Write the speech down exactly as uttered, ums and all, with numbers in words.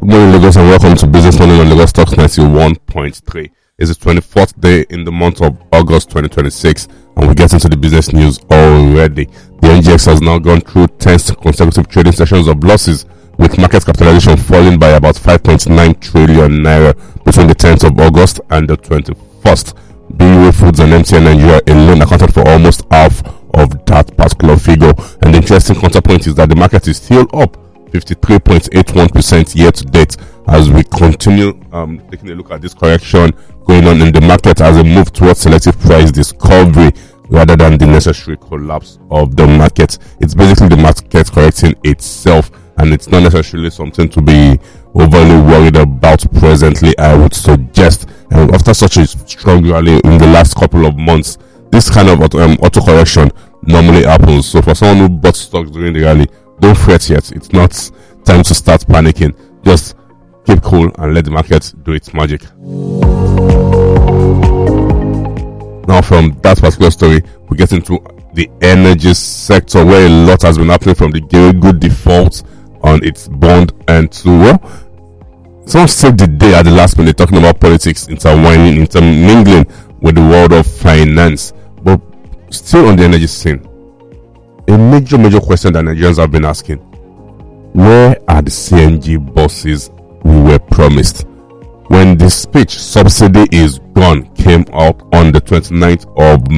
Good morning, Lagos, and welcome to Business Morning on Lagos Stocks ninety-one point three. It's the twenty-fourth day in the month of August twenty twenty-six, and we get into the business news already. The N G X has now gone through ten consecutive trading sessions of losses, with market capitalization falling by about five point nine trillion naira between the tenth of August and the twenty-first. B U A Foods and M T N Nigeria alone accounted for almost half of that particular figure. And the interesting counterpoint is that the market is still up fifty-three point eight one percent year to date, as we continue um, taking a look at this correction going on in the market as a move towards selective price discovery rather than the necessary collapse of the market. It's basically the market correcting itself, and it's not necessarily something to be overly worried about presently, I would suggest. And after such a strong rally in the last couple of months, this kind of auto, um, auto correction normally happens. So for someone who bought stocks during the rally, don't fret yet. It's not time to start panicking. Just keep cool and let the market do its magic. Now, from that particular story, we get into the energy sector, where a lot has been happening from the good default on its bond and to, well, some saved the day at the last minute talking about politics, intertwining, intermingling with the world of finance. But still on the energy scene, a major, major question that Nigerians have been asking: where are the C N G buses we were promised? When the speech "subsidy is gone" came out on the twenty-ninth of